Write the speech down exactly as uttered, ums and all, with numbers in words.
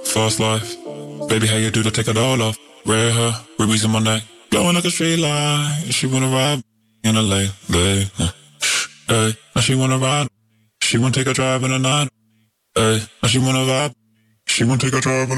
fast life. Baby, how you do to take it all off? Red hair, rubies in my neck, glowing like a straight line. She wanna ride in a lay, lay. Hey, now she wanna ride. She wanna take a drive in the night. Hey, now she wanna vibe. She wanna take a drive in